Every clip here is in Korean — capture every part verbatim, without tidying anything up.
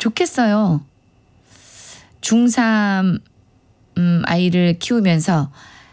좋겠어요. 중삼 음, 아이를 키우면서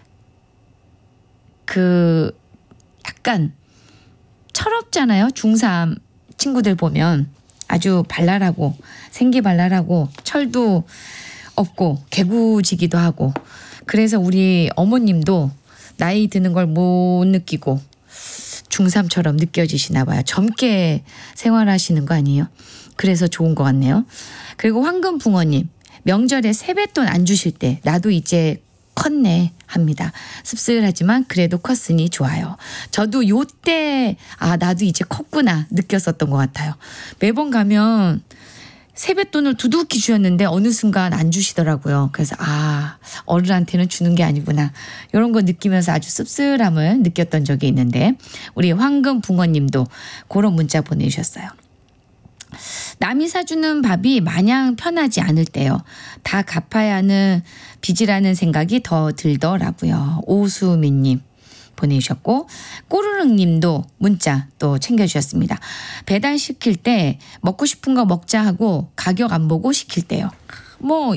그 약간 철없잖아요. 중삼 친구들 보면 아주 발랄하고 생기발랄하고 철도 없고 개구지기도 하고 그래서 우리 어머님도 나이 드는 걸 못 느끼고 중삼처럼 느껴지시나 봐요. 젊게 생활하시는 거 아니에요? 그래서 좋은 것 같네요. 그리고 황금붕어님 명절에 세뱃돈 안 주실 때 나도 이제 컸네 합니다. 씁쓸하지만 그래도 컸으니 좋아요. 저도 요때 아 나도 이제 컸구나 느꼈었던 것 같아요. 매번 가면 세뱃돈을 두둑히 주셨는데 어느 순간 안 주시더라고요. 그래서 아 어른한테는 주는 게 아니구나 이런 거 느끼면서 아주 씁쓸함을 느꼈던 적이 있는데 우리 황금붕어님도 그런 문자 보내주셨어요. 남이 사주는 밥이 마냥 편하지 않을 때요. 다 갚아야 하는 빚이라는 생각이 더 들더라고요. 오수민님 보내주셨고 꼬르륵님도 문자 또 챙겨주셨습니다. 배달시킬 때 먹고 싶은 거 먹자 하고 가격 안 보고 시킬 때요. 뭐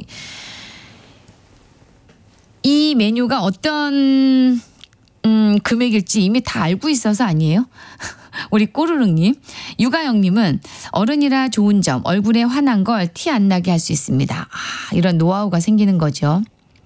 이 메뉴가 어떤 음, 금액일지 이미 다 알고 있어서 아니에요? 우리 꼬르륵님, 유가영님은 어른이라 좋은 점, 얼굴에 화난 걸 티 안 나게 할 수 있습니다. 아, 이런 노하우가 생기는 거죠.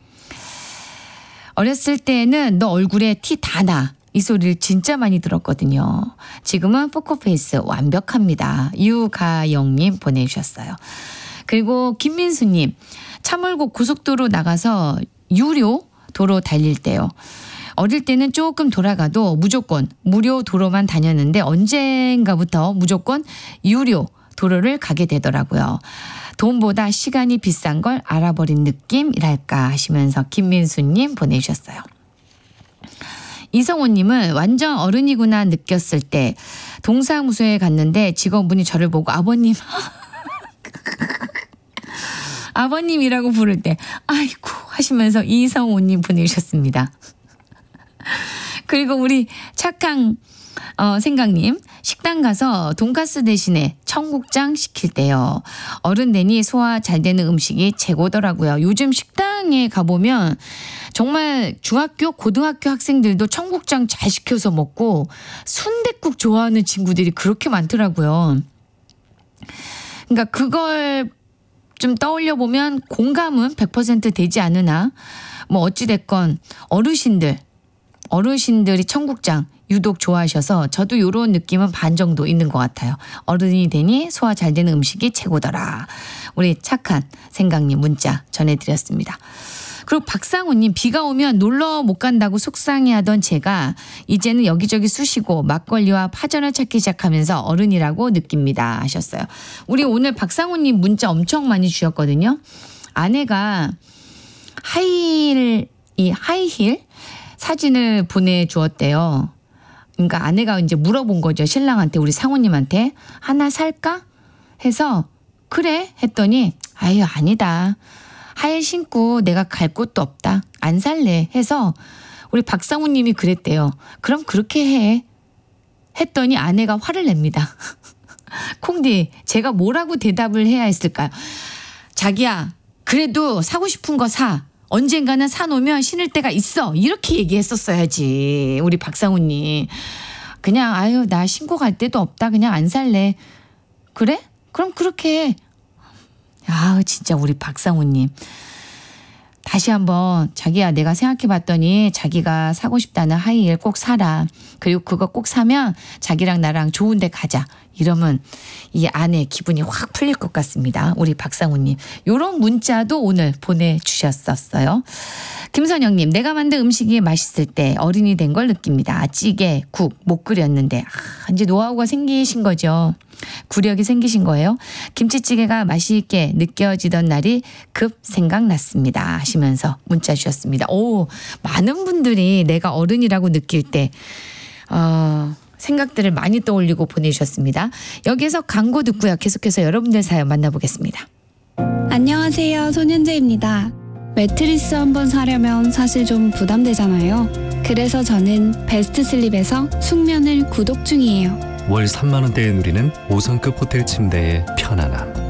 어렸을 때는 너 얼굴에 티 다 나. 이 소리를 진짜 많이 들었거든요. 지금은 포커페이스 완벽합니다. 유가영님 보내주셨어요. 그리고 김민수님, 차 몰고 고속도로 나가서 유료 도로 달릴 때요. 어릴 때는 조금 돌아가도 무조건 무료 도로만 다녔는데 언젠가부터 무조건 유료 도로를 가게 되더라고요. 돈보다 시간이 비싼 걸 알아버린 느낌이랄까 하시면서 김민수님 보내주셨어요. 이성호님은 완전 어른이구나 느꼈을 때 동사무소에 갔는데 직원분이 저를 보고 아버님 아버님이라고 부를 때 아이고 하시면서 이성호님 보내주셨습니다. 그리고 우리 착한 어, 생각님 식당 가서 돈가스 대신에 청국장 시킬 때요. 어른 되니 소화 잘 되는 음식이 최고더라고요. 요즘 식당에 가보면 정말 중학교 고등학교 학생들도 청국장 잘 시켜서 먹고 순댓국 좋아하는 친구들이 그렇게 많더라고요. 그러니까 그걸 좀 떠올려 보면 공감은 백 퍼센트 되지 않으나 뭐 어찌됐건 어르신들 어르신들이 청국장 유독 좋아하셔서 저도 이런 느낌은 반 정도 있는 것 같아요. 어른이 되니 소화 잘 되는 음식이 최고더라. 우리 착한 생각님 문자 전해드렸습니다. 그리고 박상우님 비가 오면 놀러 못 간다고 속상해하던 제가 이제는 여기저기 쑤시고 막걸리와 파전을 찾기 시작하면서 어른이라고 느낍니다 하셨어요. 우리 오늘 박상우님 문자 엄청 많이 주셨거든요. 아내가 하이힐 이 하이힐 사진을 보내주었대요. 그러니까 아내가 이제 물어본 거죠. 신랑한테 우리 상우님한테 하나 살까? 해서 그래 했더니 아유 아니다. 하일 신고 내가 갈 곳도 없다. 안 살래 해서 우리 박상우님이 그랬대요. 그럼 그렇게 해. 했더니 아내가 화를 냅니다. 콩디 제가 뭐라고 대답을 해야 했을까요? 자기야 그래도 사고 싶은 거 사. 언젠가는 사놓으면 신을 때가 있어. 이렇게 얘기했었어야지. 우리 박상우님. 그냥 아유 나 신고 갈 데도 없다. 그냥 안 살래. 그래? 그럼 그렇게 해. 아 진짜 우리 박상우님. 다시 한번 자기야 내가 생각해봤더니 자기가 사고 싶다는 하이힐 꼭 사라. 그리고 그거 꼭 사면 자기랑 나랑 좋은 데 가자. 이러면 이 아내 기분이 확 풀릴 것 같습니다. 우리 박상우님. 이런 문자도 오늘 보내주셨었어요. 김선영님 내가 만든 음식이 맛있을 때 어른이 된 걸 느낍니다. 찌개, 국 못 끓였는데 아, 이제 노하우가 생기신 거죠. 구력이 생기신 거예요. 김치찌개가 맛있게 느껴지던 날이 급 생각났습니다 하시면서 문자 주셨습니다. 오 많은 분들이 내가 어른이라고 느낄 때 어, 생각들을 많이 떠올리고 보내주셨습니다. 여기에서 광고 듣고요. 계속해서 여러분들 사연 만나보겠습니다. 안녕하세요. 손현재입니다. 매트리스 한번 사려면 사실 좀 부담되잖아요. 그래서 저는 베스트슬립에서 숙면을 구독 중이에요. 월 삼만 원대에 누리는 오 성급 호텔 침대의 편안함.